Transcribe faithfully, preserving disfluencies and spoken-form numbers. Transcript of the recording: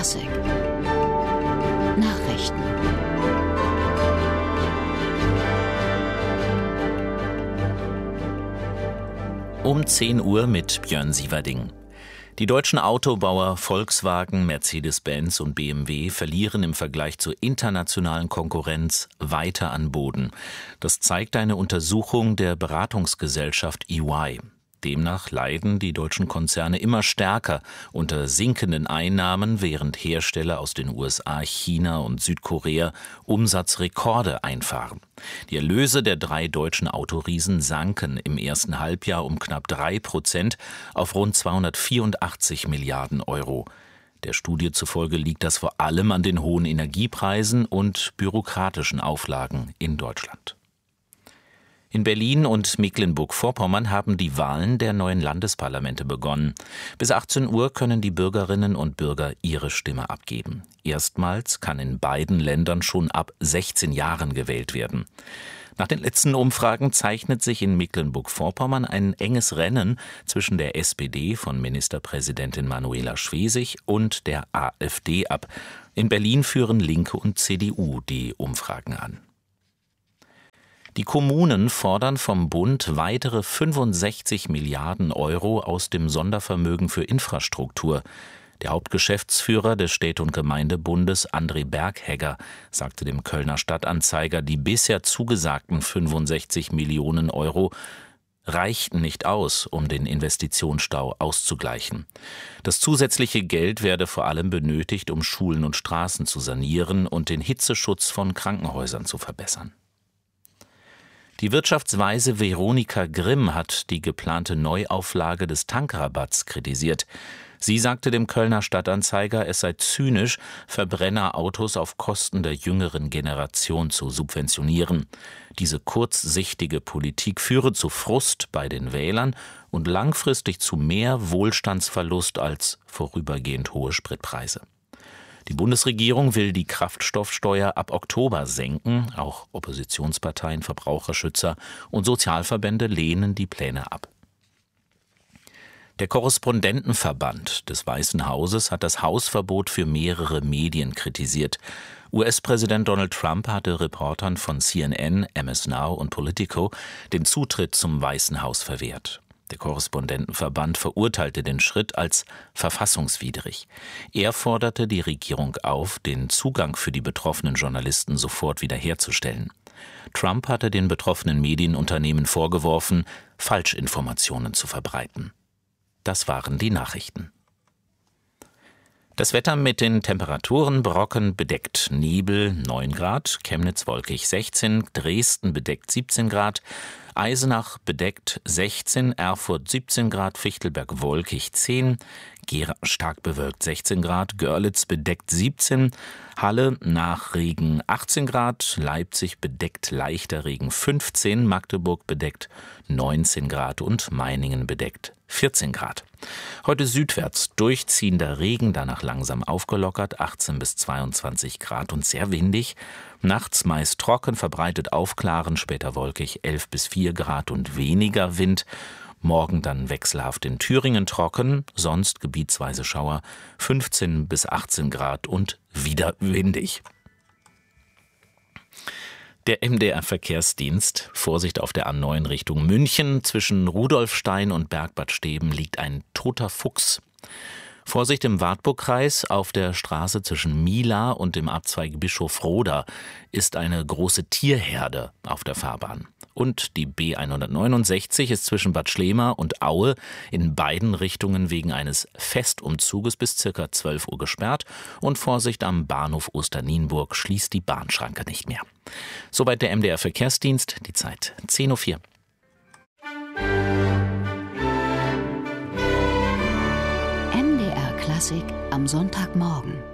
Klassik Nachrichten. Um zehn Uhr mit Björn Sieverding. Die deutschen Autobauer Volkswagen, Mercedes-Benz und B M W verlieren im Vergleich zur internationalen Konkurrenz weiter an Boden. Das zeigt eine Untersuchung der Beratungsgesellschaft E Y. Demnach leiden die deutschen Konzerne immer stärker unter sinkenden Einnahmen, während Hersteller aus den U S A, China und Südkorea Umsatzrekorde einfahren. Die Erlöse der drei deutschen Autoriesen sanken im ersten Halbjahr um knapp drei Prozent auf rund zweihundertvierundachtzig Milliarden Euro. Der Studie zufolge liegt das vor allem an den hohen Energiepreisen und bürokratischen Auflagen in Deutschland. In Berlin und Mecklenburg-Vorpommern haben die Wahlen der neuen Landesparlamente begonnen. Bis achtzehn Uhr können die Bürgerinnen und Bürger ihre Stimme abgeben. Erstmals kann in beiden Ländern schon ab sechzehn Jahren gewählt werden. Nach den letzten Umfragen zeichnet sich in Mecklenburg-Vorpommern ein enges Rennen zwischen der S P D von Ministerpräsidentin Manuela Schwesig und der AfD ab. In Berlin führen Linke und C D U die Umfragen an. Die Kommunen fordern vom Bund weitere fünfundsechzig Milliarden Euro aus dem Sondervermögen für Infrastruktur. Der Hauptgeschäftsführer des Städte- und Gemeindebundes, André Berghegger, sagte dem Kölner Stadtanzeiger, die bisher zugesagten fünfundsechzig Millionen Euro reichten nicht aus, um den Investitionsstau auszugleichen. Das zusätzliche Geld werde vor allem benötigt, um Schulen und Straßen zu sanieren und den Hitzeschutz von Krankenhäusern zu verbessern. Die Wirtschaftsweise Veronika Grimm hat die geplante Neuauflage des Tankrabatts kritisiert. Sie sagte dem Kölner Stadtanzeiger, es sei zynisch, Verbrennerautos auf Kosten der jüngeren Generation zu subventionieren. Diese kurzsichtige Politik führe zu Frust bei den Wählern und langfristig zu mehr Wohlstandsverlust als vorübergehend hohe Spritpreise. Die Bundesregierung will die Kraftstoffsteuer ab Oktober senken. Auch Oppositionsparteien, Verbraucherschützer und Sozialverbände lehnen die Pläne ab. Der Korrespondentenverband des Weißen Hauses hat das Hausverbot für mehrere Medien kritisiert. U S-Präsident Donald Trump hatte Reportern von C N N, M S Now und Politico den Zutritt zum Weißen Haus verwehrt. Der Korrespondentenverband verurteilte den Schritt als verfassungswidrig. Er forderte die Regierung auf, den Zugang für die betroffenen Journalisten sofort wiederherzustellen. Trump hatte den betroffenen Medienunternehmen vorgeworfen, Falschinformationen zu verbreiten. Das waren die Nachrichten. Das Wetter mit den Temperaturen: Brocken bedeckt Nebel neun Grad, Chemnitz wolkig sechzehn, Dresden bedeckt siebzehn Grad, Eisenach bedeckt sechzehn, Erfurt siebzehn Grad, Fichtelberg wolkig zehn, Gera stark bewölkt sechzehn Grad, Görlitz bedeckt siebzehn, Halle nach Regen achtzehn Grad, Leipzig bedeckt leichter Regen fünfzehn, Magdeburg bedeckt neunzehn Grad und Meiningen bedeckt vierzehn Grad. Heute südwärts durchziehender Regen, danach langsam aufgelockert, achtzehn bis zweiundzwanzig Grad und sehr windig. Nachts meist trocken, verbreitet aufklaren, später wolkig elf bis vier Grad und weniger Wind. Morgen dann wechselhaft in Thüringen trocken, sonst gebietsweise Schauer, fünfzehn bis achtzehn Grad und wieder windig. Der M D R-Verkehrsdienst: Vorsicht auf der A neun Richtung München. Zwischen Rudolfstein und Bergbad Steben liegt ein toter Fuchs. Vorsicht im Wartburgkreis: Auf der Straße zwischen Mila und dem Abzweig Bischofroda ist eine große Tierherde auf der Fahrbahn. Und die B hundertneunundsechzig ist zwischen Bad Schlema und Aue in beiden Richtungen wegen eines Festumzuges bis ca. zwölf Uhr gesperrt. Und Vorsicht am Bahnhof Osternienburg, schließt die Bahnschranke nicht mehr. Soweit der M D R-Verkehrsdienst, die Zeit zehn Uhr vier. M D R Klassik am Sonntagmorgen.